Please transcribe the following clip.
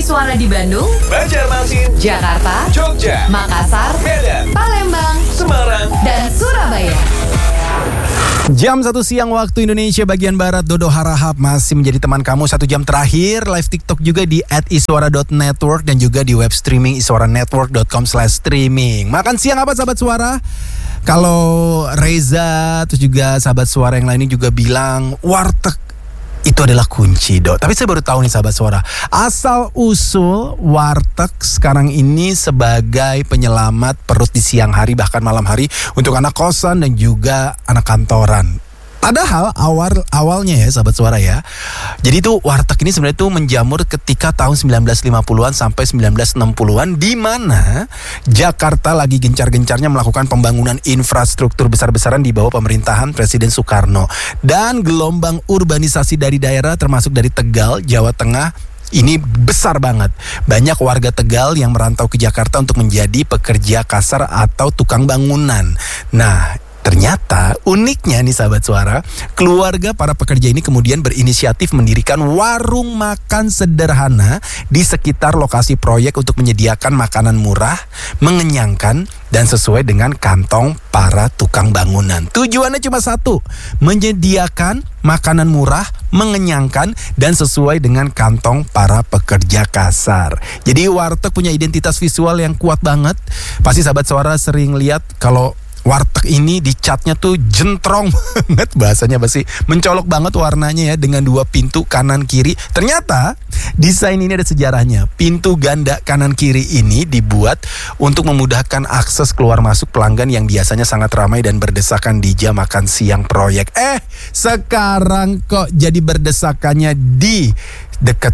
Iswara di Bandung, Banjarmasin, Jakarta, Jogja, Makassar, Medan, Palembang, Semarang, dan Surabaya. Jam 1 siang waktu Indonesia bagian Barat, Dodo Harahap masih menjadi teman kamu 1 jam terakhir. Live TikTok juga di @iswara.network dan juga di web streaming iswaranetwork.com/streaming. Makan siang apa sahabat suara? Kalau Reza terus juga sahabat suara yang lainnya juga bilang warteg itu adalah kunci, Dok. Tapi saya baru tahu nih sahabat suara, asal usul warteg sekarang ini sebagai penyelamat perut di siang hari bahkan malam hari untuk anak kosan dan juga anak kantoran. Padahal awalnya ya sahabat suara ya. Jadi itu warteg ini sebenarnya itu menjamur ketika tahun 1950-an sampai 1960-an di mana Jakarta lagi gencar-gencarnya melakukan pembangunan infrastruktur besar-besaran di bawah pemerintahan Presiden Soekarno. Dan gelombang urbanisasi dari daerah termasuk dari Tegal, Jawa Tengah ini besar banget. Banyak warga Tegal yang merantau ke Jakarta untuk menjadi pekerja kasar atau tukang bangunan. Nah, ternyata uniknya nih sahabat suara, keluarga para pekerja ini kemudian berinisiatif mendirikan warung makan sederhana di sekitar lokasi proyek untuk menyediakan makanan murah, mengenyangkan, dan sesuai dengan kantong para tukang bangunan. Tujuannya cuma satu, menyediakan makanan murah, mengenyangkan, dan sesuai dengan kantong para pekerja kasar. Jadi warteg punya identitas visual yang kuat banget. Pasti sahabat suara sering lihat kalau warteg ini dicatnya tuh jentrong banget, bahasanya pasti mencolok banget warnanya ya, dengan 2 pintu kanan kiri. Ternyata desain ini ada sejarahnya. Pintu ganda kanan kiri ini dibuat untuk memudahkan akses keluar masuk pelanggan yang biasanya sangat ramai dan berdesakan di jam makan siang proyek. Sekarang kok jadi berdesakannya di dekat